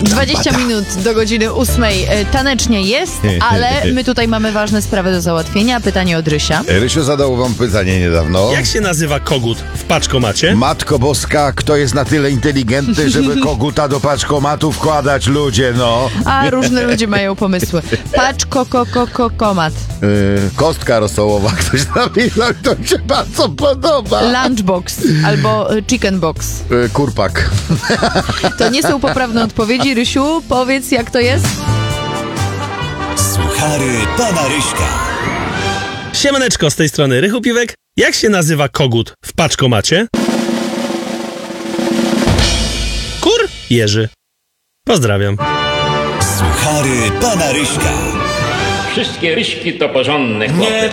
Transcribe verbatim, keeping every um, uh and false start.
dwadzieścia minut do godziny ósmej. Tanecznie jest, ale my tutaj mamy ważne sprawy do załatwienia. Pytanie od Rysia. Rysiu zadał wam pytanie niedawno. Jak się nazywa kogut w paczkomacie? Matko Boska, kto jest na tyle inteligentny, żeby koguta do paczkomatu wkładać? Ludzie, no. A różne ludzie mają pomysły. Paczko, ko, ko, ko, komat. Yy, kostka rosołowa, ktoś napisał, to się bardzo podoba. Lunchbox albo chicken box. Yy, kurpak. To nie są poprawne odpowiedzi. Rysiu, powiedz, jak to jest? Suchary pana Ryśka. Siemaneczko, z tej strony Rychu Piwek. Jak się nazywa kogut w paczkomacie? Kur Jerzy. Pozdrawiam. Suchary pana Ryśka. Wszystkie ryśki to porządne chłopy. Nie